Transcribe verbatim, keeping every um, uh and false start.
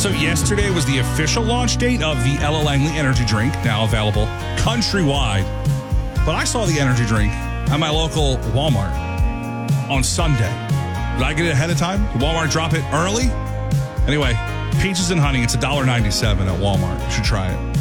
So yesterday was the official launch date of the Ella Langley energy drink, now available countrywide. But I saw the energy drink at my local Walmart on Sunday. Did I get it ahead of time? Did Walmart drop it early? Anyway, peaches and honey, it's one dollar ninety-seven at Walmart. You should try it.